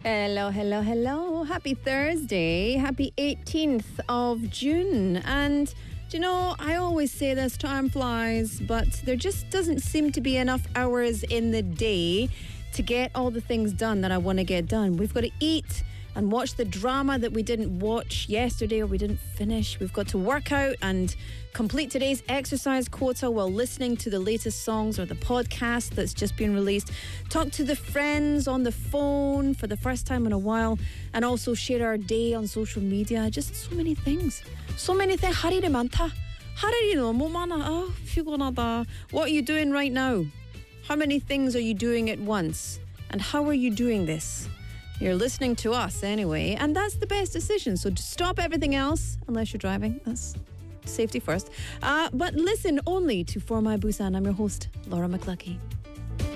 Hello, hello, hello. Happy Thursday. Happy 18th of June. And, do you know, I always say this, time flies, but there just doesn't seem to be enough hours in the day to get all the things done that I want to get done. We've got to eat and watch the drama that we didn't watch yesterday or we didn't finish. We've got to work out and complete today's exercise quota while listening to the latest songs or the podcast that's just been released. Talk to the friends on the phone for the first time in a while, and also share our day on social media. Just so many things. So many things. 할 일이 많다. 할 일이 너무 많아. 피곤하다. What are you doing right now? How many things are you doing at once? And how are you doing this? You're listening to us anyway, and that's the best decision. So stop everything else, unless you're driving. That's safety first. But listen only to For My Busan. I'm your host, Laura McLuckie.